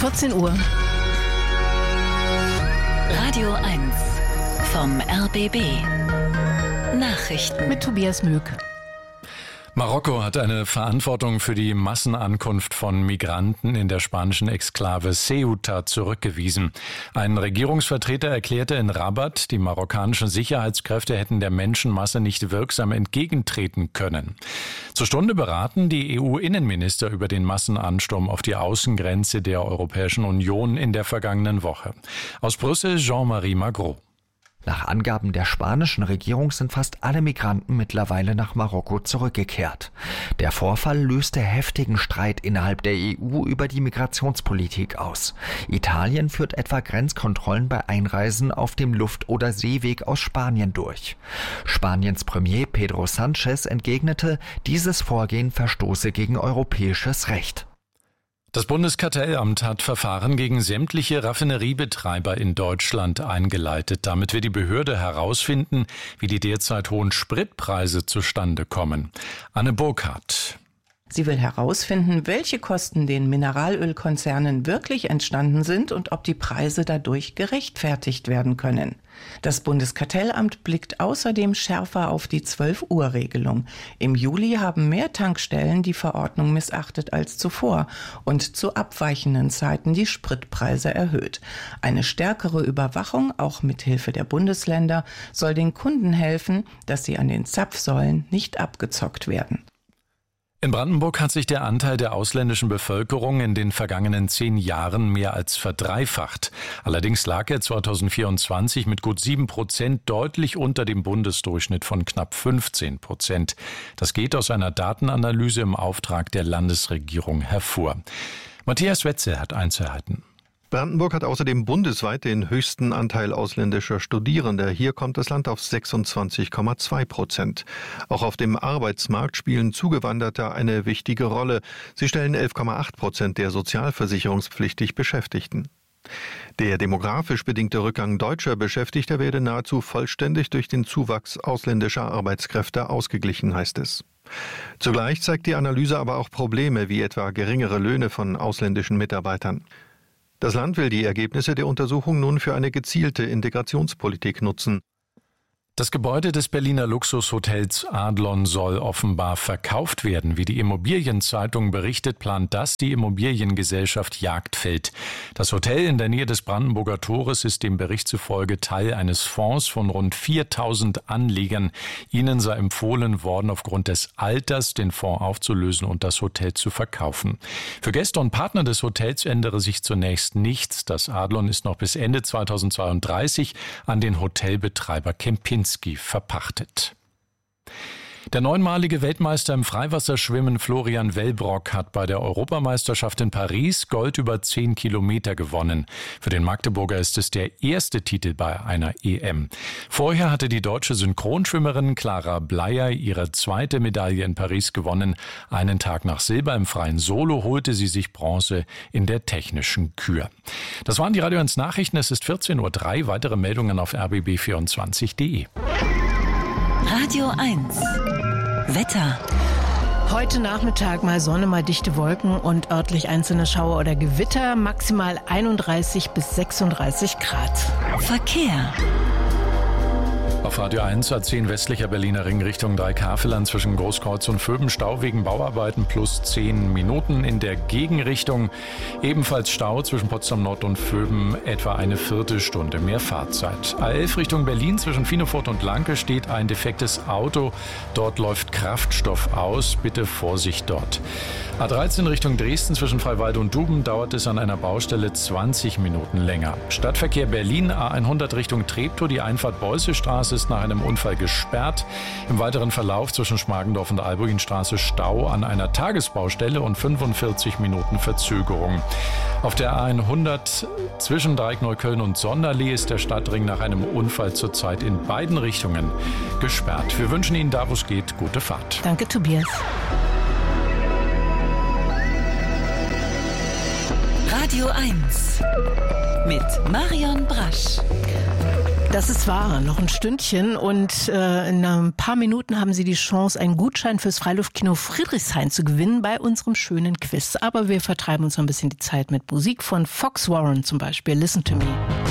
14 Uhr. Radio 1 vom RBB. Nachrichten Mit Tobias Möck. Marokko hat eine Verantwortung für die Massenankunft von Migranten in der spanischen Exklave Ceuta zurückgewiesen. Ein Regierungsvertreter erklärte in Rabat, die marokkanischen Sicherheitskräfte hätten der Menschenmasse nicht wirksam entgegentreten können. Zur Stunde beraten die EU-Innenminister über den Massenansturm auf die Außengrenze der Europäischen Union in der vergangenen Woche. Aus Brüssel Jean-Marie Magro. Nach Angaben der spanischen Regierung sind fast alle Migranten mittlerweile nach Marokko zurückgekehrt. Der Vorfall löste heftigen Streit innerhalb der EU über die Migrationspolitik aus. Italien führt etwa Grenzkontrollen bei Einreisen auf dem Luft- oder Seeweg aus Spanien durch. Spaniens Premier Pedro Sánchez entgegnete, dieses Vorgehen verstoße gegen europäisches Recht. Das Bundeskartellamt hat Verfahren gegen sämtliche Raffineriebetreiber in Deutschland eingeleitet. Damit will die Behörde herausfinden, wie die derzeit hohen Spritpreise zustande kommen. Anne Burkhardt. Sie will herausfinden, welche Kosten den Mineralölkonzernen wirklich entstanden sind und ob die Preise dadurch gerechtfertigt werden können. Das Bundeskartellamt blickt außerdem schärfer auf die 12-Uhr-Regelung. Im Juli haben mehr Tankstellen die Verordnung missachtet als zuvor und zu abweichenden Zeiten die Spritpreise erhöht. Eine stärkere Überwachung, auch mit Hilfe der Bundesländer, soll den Kunden helfen, dass sie an den Zapfsäulen nicht abgezockt werden. In Brandenburg hat sich der Anteil der ausländischen Bevölkerung in den vergangenen 10 Jahren mehr als verdreifacht. Allerdings lag er 2024 mit gut 7% deutlich unter dem Bundesdurchschnitt von knapp 15%. Das geht aus einer Datenanalyse im Auftrag der Landesregierung hervor. Matthias Wetzel hat Einzelheiten. Brandenburg hat außerdem bundesweit den höchsten Anteil ausländischer Studierender. Hier kommt das Land auf 26,2%. Auch auf dem Arbeitsmarkt spielen Zugewanderte eine wichtige Rolle. Sie stellen 11,8% der sozialversicherungspflichtig Beschäftigten. Der demografisch bedingte Rückgang deutscher Beschäftigter werde nahezu vollständig durch den Zuwachs ausländischer Arbeitskräfte ausgeglichen, heißt es. Zugleich zeigt die Analyse aber auch Probleme, wie etwa geringere Löhne von ausländischen Mitarbeitern. Das Land will die Ergebnisse der Untersuchung nun für eine gezielte Integrationspolitik nutzen. Das Gebäude des Berliner Luxushotels Adlon soll offenbar verkauft werden. Wie die Immobilienzeitung berichtet, plant das die Immobiliengesellschaft Jagdfeld. Das Hotel in der Nähe des Brandenburger Tores ist dem Bericht zufolge Teil eines Fonds von rund 4.000 Anlegern. Ihnen sei empfohlen worden, aufgrund des Alters den Fonds aufzulösen und das Hotel zu verkaufen. Für Gäste und Partner des Hotels ändere sich zunächst nichts. Das Adlon ist noch bis Ende 2032 an den Hotelbetreiber Kempinski verpachtet. Der 9-malige Weltmeister im Freiwasserschwimmen Florian Wellbrock hat bei der Europameisterschaft in Paris Gold über 10 Kilometer gewonnen. Für den Magdeburger ist es der erste Titel bei einer EM. Vorher hatte die deutsche Synchronschwimmerin Clara Bleier ihre zweite Medaille in Paris gewonnen. Einen Tag nach Silber im freien Solo holte sie sich Bronze in der technischen Kür. Das waren die Radio 1 Nachrichten. Es ist 14:03 Uhr. Weitere Meldungen auf rbb24.de. Radio 1 Wetter. Heute Nachmittag mal Sonne, mal dichte Wolken und örtlich einzelne Schauer oder Gewitter. Maximal 31 bis 36 Grad. Verkehr. Auf Radio 1 A10 westlicher Berliner Ring Richtung Dreikafelern zwischen Großkreuz und Vöben Stau wegen Bauarbeiten plus 10 Minuten. In der Gegenrichtung ebenfalls Stau zwischen Potsdam Nord und Vöben etwa eine Viertelstunde mehr Fahrzeit. A11 Richtung Berlin zwischen Finofurt und Lanke steht ein defektes Auto. Dort läuft Kraftstoff aus. Bitte Vorsicht dort. A13 Richtung Dresden zwischen Freiwalde und Duben dauert es an einer Baustelle 20 Minuten länger. Stadtverkehr Berlin A100 Richtung Treptow. Die Einfahrt Beussestraße ist nach einem Unfall gesperrt. Im weiteren Verlauf zwischen Schmargendorf und Albuinstraße Stau an einer Tagesbaustelle und 45 Minuten Verzögerung. Auf der A100 zwischen Dreieck-Neukölln und Sonderlee ist der Stadtring nach einem Unfall zurzeit in beiden Richtungen gesperrt. Wir wünschen Ihnen da, wo es geht, gute Fahrt. Danke, Tobias. Radio 1 mit Marion Brasch. Das ist wahr, noch ein Stündchen und in ein paar Minuten haben Sie die Chance, einen Gutschein fürs Freiluftkino Friedrichshain zu gewinnen bei unserem schönen Quiz. Aber wir vertreiben uns noch ein bisschen die Zeit mit Musik von Fox Warren zum Beispiel. Listen to Me.